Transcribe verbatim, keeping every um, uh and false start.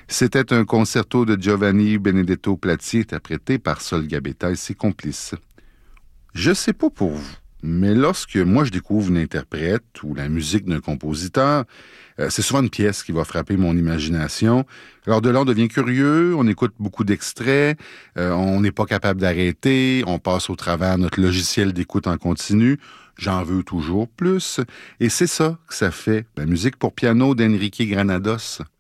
C'était un concerto de Giovanni Benedetto Platti, interprété par Sol Gabetta et ses complices. Je sais pas pour vous, mais lorsque moi je découvre une interprète ou la musique d'un compositeur, euh, c'est souvent une pièce qui va frapper mon imagination. Alors de là, on devient curieux, on écoute beaucoup d'extraits, euh, on n'est pas capable d'arrêter, on passe au travers notre logiciel d'écoute en continu. J'en veux toujours plus. Et c'est ça que ça fait, la musique pour piano d'Enrique Granados.